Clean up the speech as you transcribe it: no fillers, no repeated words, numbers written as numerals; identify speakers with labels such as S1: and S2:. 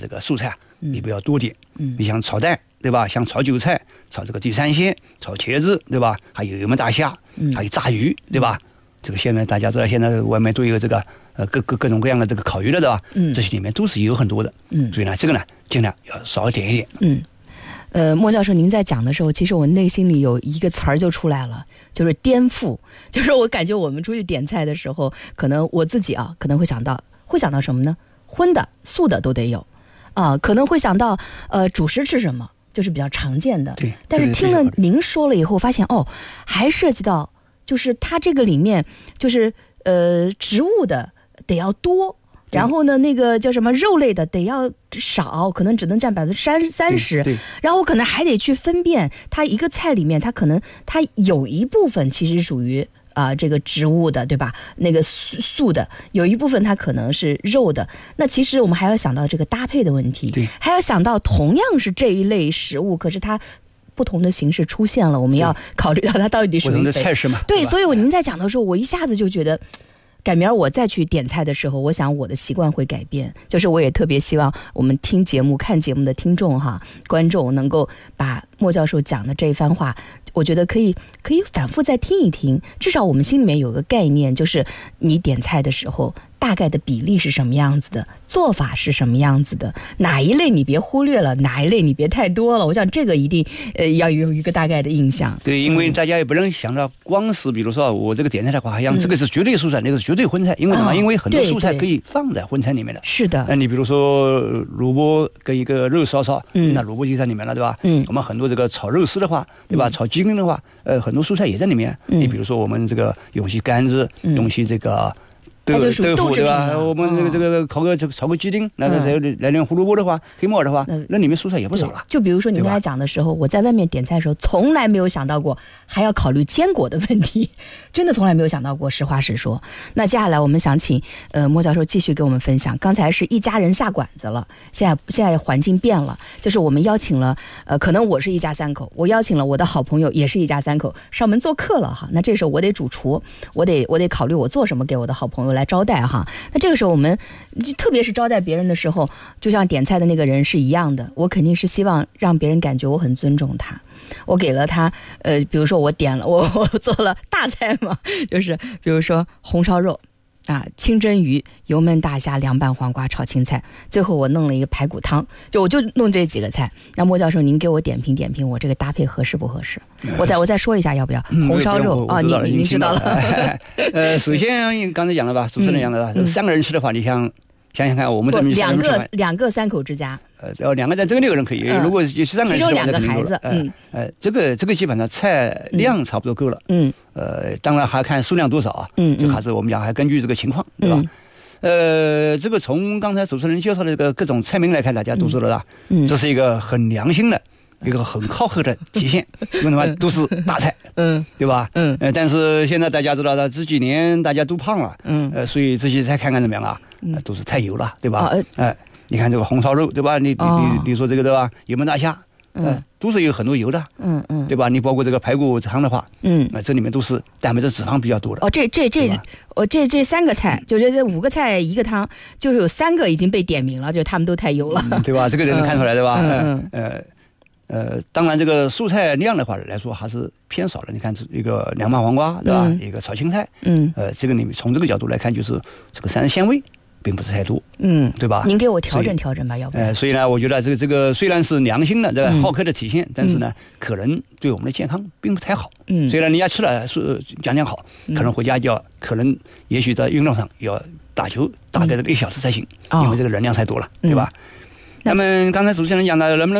S1: 这个蔬菜你不要多点。你像炒蛋，对吧？像炒韭菜、炒这个地三鲜、炒茄子，对吧？还有油焖大虾，还有炸鱼，对吧？这个现在大家知道，现在外面都有这个各种各样的这个烤鱼了，对吧？这些里面都是有很多的。所以呢，这个呢尽量要少点一点。
S2: 莫教授，您在讲的时候，其实我内心里有一个词儿就出来了，就是颠覆。就是我感觉我们出去点菜的时候，可能我自己可能会想到什么呢？荤的、素的都得有，可能会想到主食吃什么，就是比较常见的。
S1: 对。
S2: 但是听了您说了以后，发现还涉及到，就是它这个里面就是植物的得要多。然后呢，那个叫什么肉类的得要少，可能只能占30%。然后我可能还得去分辨，它一个菜里面，它可能它有一部分其实属于这个植物的，对吧？那个素的，有一部分它可能是肉的。那其实我们还要想到这个搭配的问题，还要想到同样是这一类食物，可是它不同的形式出现了，我们要考虑到它到底属于
S1: 不同的菜式嘛。
S2: 对，所以您在讲的时候，我一下子就觉得。改明儿我再去点菜的时候，我想我的习惯会改变，就是我也特别希望我们听节目、看节目的听众观众能够把莫教授讲的这一番话，我觉得可以反复再听一听，至少我们心里面有个概念，就是你点菜的时候大概的比例是什么样子的，做法是什么样子的，哪一类你别忽略了，哪一类你别太多了。我想这个一定要有一个大概的印象。
S1: 对，因为大家也不能想到光是比如说我这个点菜的话，好像这个是绝对蔬菜，那个是绝对荤菜，因为什么？因为很多蔬菜可以放在荤菜里面的。
S2: 是的。
S1: 你比如说萝卜跟一个肉烧，那萝卜就在里面了，对吧？我们很多这个炒肉丝的话，对吧？炒鸡丁的话，很多蔬菜也在里面。你比如说我们这个用些柑子，用些这个。豆腐对吧？我们这个炒个鸡丁，那来点胡萝卜的话，黑木耳的话，那里面蔬菜也不少了。
S2: 就比如说您刚才讲的时候，我在外面点菜的时候，从来没有想到过还要考虑坚果的问题，真的从来没有想到过。实话实说，那接下来我们想请莫教授继续给我们分享。刚才是一家人下馆子了，现在环境变了，就是我们邀请了可能我是一家三口，我邀请了我的好朋友也是一家三口上门做客了那这时候我得主厨，我得考虑我做什么给我的好朋友来招待那这个时候我们特别是招待别人的时候，就像点菜的那个人是一样的，我肯定是希望让别人感觉我很尊重他，我给了他比如说我点了我做了大菜嘛，就是比如说红烧肉清蒸鱼、油焖大虾、凉拌黄瓜、炒青菜，最后我弄了一个排骨汤，我就弄这几个菜。那莫教授您给我点评点评，我这个搭配合适不合适？我再说一下要不要红烧肉您知道了。
S1: 首先刚才讲了吧，主持人讲了吧，3个人吃的话，你想想看，我们这边
S2: 两个3口之家。
S1: 2个人这个6个人可以，如果是3个人吃的话，
S2: 其中2个孩子。
S1: 这个基本上菜量差不多够了。当然还看数量多少啊。这还是我们讲还根据这个情况，对吧？这个从刚才主持人介绍的这个各种菜名来看，大家都知道了，这是一个很良心的。一个很靠后的体现，因为什么都是大菜，对吧？但是现在大家知道的，这几年大家都胖了，所以这些菜看看怎么样啊？都是太油了，对吧？你看这个红烧肉，对吧？你说这个对吧？油焖大虾，都是有很多油的，对吧？你包括这个排骨汤的话，这里面都是蛋白质脂肪比较多的。
S2: 这3个菜，就是这5个菜1个汤，就是有3个已经被点名了，就是他们都太油了，
S1: 对吧？这个人看出来，对吧？当然这个蔬菜量的话来说还是偏少的。你看一个凉拌黄瓜，对吧？一个炒青菜，这个你从这个角度来看，就是这个膳食纤维并不是太多，对吧？
S2: 您给我调整调整吧，要不然。
S1: 所以呢，我觉得这个虽然是良心的这个好客的体现，但是呢，可能对我们的健康并不太好。虽然人家吃了是讲好，可能回家也许在运动上要打球打个1小时才行，因为这个能量太多了，对吧？那么刚才主持人讲的能不能